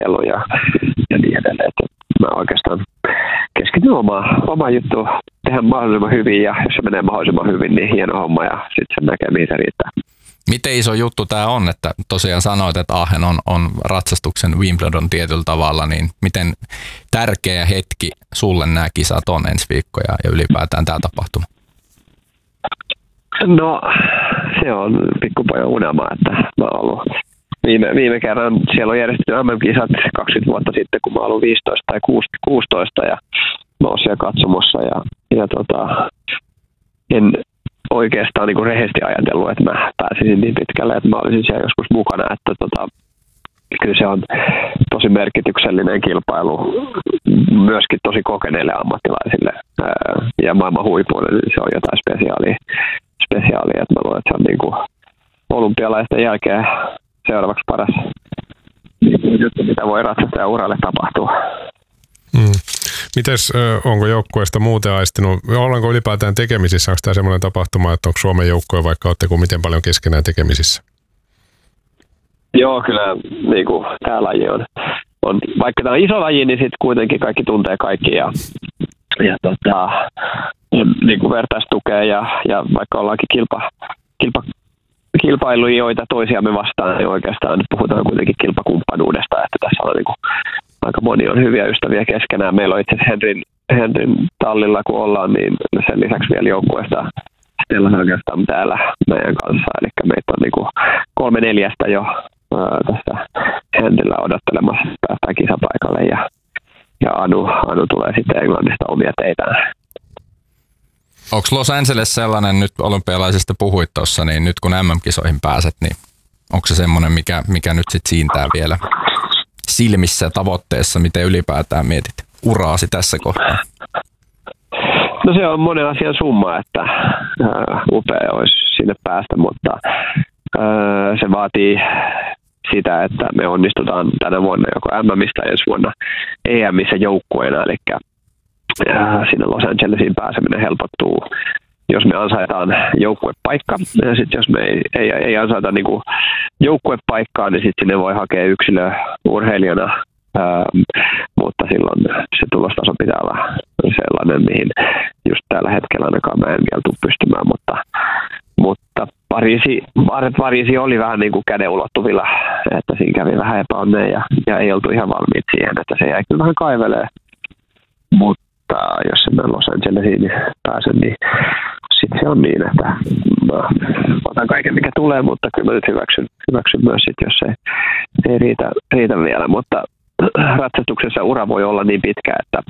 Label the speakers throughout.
Speaker 1: harjoitellut ja niin edelleen. Että mä oikeastaan keskityn omaan juttuun, tehdä mahdollisimman hyvin ja jos se menee mahdollisimman hyvin, niin hieno homma ja sitten se näkee, mihin se riittää.
Speaker 2: Miten iso juttu tämä on, että tosiaan sanoit, että Aachen on ratsastuksen Wimbledon tietyllä tavalla, niin miten tärkeä hetki sulle nämä kisat on ensi viikko ja ylipäätään tämä tapahtuma?
Speaker 1: No se on pikkupojan unelma, että mä oon ollut viime kerran, siellä on järjestetty MM-kisat 20 vuotta sitten, kun mä oon ollut 15 tai 16 ja mä oon siellä katsomossa ja en oikeastaan niin kuin rehellisesti ajatellut, että mä pääsisin niin pitkälle, että mä olisin siellä joskus mukana, että kyllä se on tosi merkityksellinen kilpailu myöskin tosi kokeneille ammattilaisille ja maailman huipuille, niin se on jotain spesiaalia, että mä luulen, että se on niin kuin olympialaisten jälkeen seuraavaksi paras juttu, mitä voi ratsastajan uralle tapahtua.
Speaker 3: Mites, onko joukkueesta muuten aistinut, ollaanko ylipäätään tekemisissä, onko tämä semmoinen tapahtuma, että onko Suomen joukkue, vaikka ootteko miten paljon keskenään tekemisissä?
Speaker 1: Joo, kyllä niin kuin tämä laji on, vaikka tämä on iso laji, niin sitten kuitenkin kaikki tuntee kaikki ja niin kuin vertaistukea ja vaikka ollaankin kilpailijoita toisiamme vastaan, niin oikeastaan nyt puhutaan kuitenkin kilpakumppanuudesta, että tässä on niin kuin, aika moni on hyviä ystäviä keskenään. Meillä on itse asiassa Henrin tallilla, kun ollaan, niin sen lisäksi vielä joukkueesta Stella oikeastaan täällä meidän kanssa. Eli meitä on niin kuin 3-4 jo tässä Henrillä odottelemassa päästään kisapaikalle ja Anu tulee sitten Englannista omia teitään.
Speaker 2: Onko Los Angeles sellainen, nyt olympialaisista puhuit tuossa, niin nyt kun MM-kisoihin pääset, niin onko se semmoinen, mikä nyt sitten siintää vielä silmissä tavoitteessa, miten ylipäätään mietit uraasi tässä kohtaa?
Speaker 1: No se on monen asian summa, että upea olisi sinne päästä, mutta se vaatii sitä, että me onnistutaan tänä vuonna joko MMistä ensi vuonna EMissä joukkueena, eli sinne Los Angelesiin pääseminen helpottuu, jos me ansaitaan joukkuepaikka. Ja sitten jos me ei ansaita niinku joukkuepaikkaa, niin sitten sinne voi hakea yksilöurheilijana, mutta silloin se tulostaso pitää olla sellainen, mihin just tällä hetkellä ainakaan mä en vielä tule pystymään, mutta Pariisi oli vähän niin kuin käden ulottuvilla, että siinä kävi vähän epäonneen ja ei oltu ihan valmiit siihen, että se jäi kyllä vähän kaivelee. Mutta jos en Los Angelesiin pääse, niin sitten se on niin, että otan kaiken mikä tulee, mutta kyllä mä nyt hyväksyn myös sit, jos ei riitä vielä, mutta ratsastuksessa ura voi olla niin pitkä, että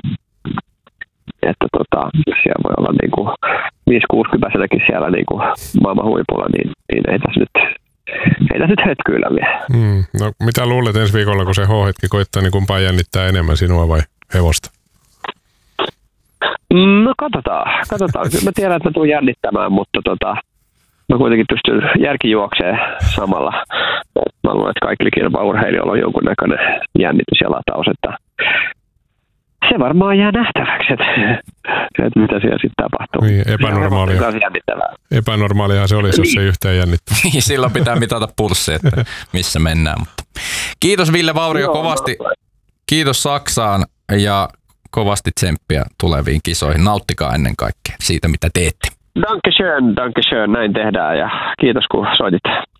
Speaker 1: siellä voi olla niinku 5-60-vuotiaanakin siellä niinku maailman huipulla, niin ei tässä nyt hötkyillä vielä.
Speaker 3: No mitä luulet ensi viikolla, kun se H-hetki koittaa, niin kumpaa jännittää enemmän, sinua vai hevosta?
Speaker 1: No katsotaan. Kyllä mä tiedän, että mä tulen jännittämään, mutta mä kuitenkin pystyn järkijuokseen samalla. Mä luulen, että kaikilla kilpaurheilijoilla on jonkunnäköinen jännitys ja lataus, että se varmaan jää nähtäväksi, että mitä siellä sitten tapahtuu.
Speaker 3: Niin, epänormaaliahan se olisi, jos se yhtään jännittää.
Speaker 2: Silloin pitää mitata pulssi, että missä mennään. Mutta kiitos Ville Vaurio kovasti. Kiitos Saksaan ja kovasti tsemppiä tuleviin kisoihin. Nauttikaa ennen kaikkea siitä, mitä teette.
Speaker 1: Dankeschön, näin tehdään ja kiitos kun soitit.